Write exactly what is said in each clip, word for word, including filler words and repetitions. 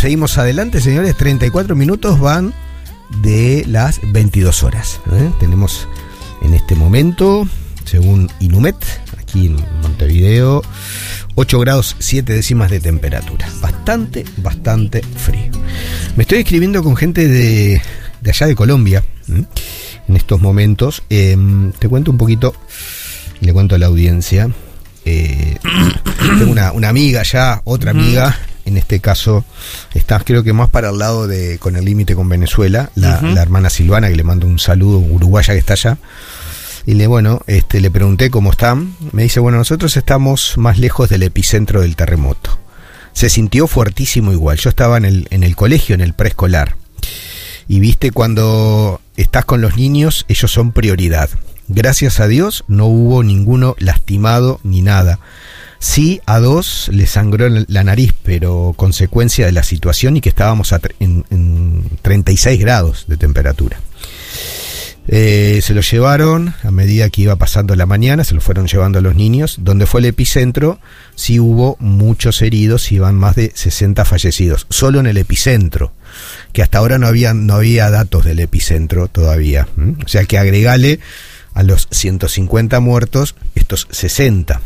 seguimos adelante, señores. treinta y cuatro minutos van de las veintidós horas. ¿eh? Tenemos en este momento, según Inumet, aquí en Montevideo, ocho grados siete décimas de temperatura. Bastante, bastante frío. Me estoy escribiendo con gente de, de allá de Colombia, ¿eh? en estos momentos. Eh, te cuento un poquito, le cuento a la audiencia. Eh, tengo una, una amiga allá, otra amiga. En este caso, está creo que más para el lado de, con el límite con Venezuela, la, uh-huh. la hermana Silvana, que le mando un saludo, uruguaya que está allá. Y le, bueno, este, le pregunté cómo están. Me dice, bueno, nosotros estamos más lejos del epicentro del terremoto. Se sintió fuertísimo igual. Yo estaba en el, en el colegio, en el preescolar. Y viste, cuando estás con los niños, ellos son prioridad. Gracias a Dios no hubo ninguno lastimado ni nada. Sí, a dos le sangró la nariz, pero consecuencia de la situación y que estábamos a tre- en, en treinta y seis grados de temperatura. Eh, se lo llevaron a medida que iba pasando la mañana, se lo fueron llevando a los niños. Donde fue el epicentro, sí hubo muchos heridos y van más de sesenta fallecidos, solo en el epicentro, que hasta ahora no había, no había datos del epicentro todavía. ¿Mm? O sea que agregale a los ciento cincuenta muertos estos sesenta.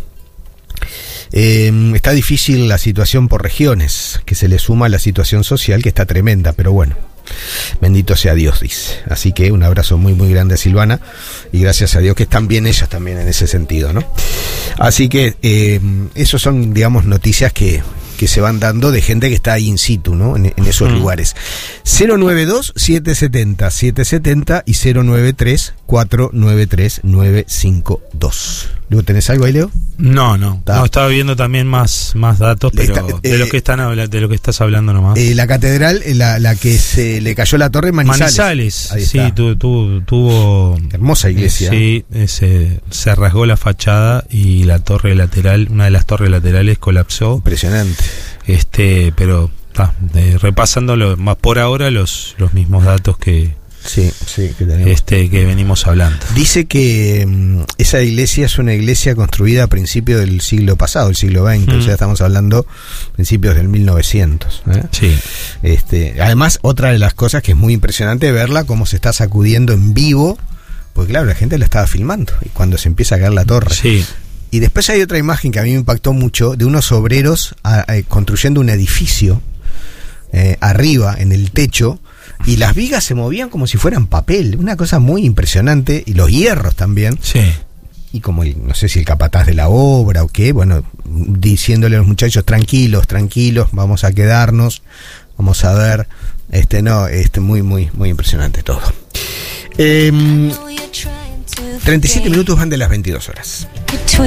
Eh, está difícil la situación por regiones, que se le suma la situación social que está tremenda, pero bueno, bendito sea Dios, dice. Así que un abrazo muy muy grande a Silvana y gracias a Dios que están bien ellas también en ese sentido, ¿no? Así que eh, esos son, digamos, noticias que, que se van dando de gente que está ahí in situ, ¿no? En, en esos mm. lugares. cero nueve dos, siete siete cero, siete siete cero y cero nueve tres, cuatro nueve tres, nueve cinco dos. ¿Luego tenés algo ahí, Leo? No, no. no estaba viendo también más, más datos, pero Está, eh, de lo que están habla, de lo que estás hablando nomás. Eh, la catedral, la, la que se le cayó la torre en Manizales. Manizales, ahí sí, tu, tu, tuvo... Hermosa iglesia. Eh, sí, se, se rasgó la fachada y la torre lateral, una de las torres laterales colapsó. Impresionante. Este, pero ta, de, repasando lo, más por ahora los, los mismos datos que... Sí, sí, que tenemos. Este, que venimos hablando. Dice que um, esa iglesia es una iglesia construida a principios del siglo pasado, el siglo veinte, mm. o sea, estamos hablando principios del mil novecientos. ¿eh? Sí. Este, además, otra de las cosas que es muy impresionante verla, cómo se está sacudiendo en vivo, porque claro, la gente la estaba filmando, y cuando se empieza a caer la torre. Sí. Y después hay otra imagen que a mí me impactó mucho, de unos obreros a, a, construyendo un edificio eh, arriba, en el techo, y las vigas se movían como si fueran papel, una cosa muy impresionante, y los hierros también. Sí. Y como el, no sé si el capataz de la obra o qué, bueno, diciéndole a los muchachos, tranquilos, tranquilos, vamos a quedarnos, vamos a ver, este no, este muy, muy, muy impresionante todo. Eh, treinta y siete minutos van de las veintidós horas.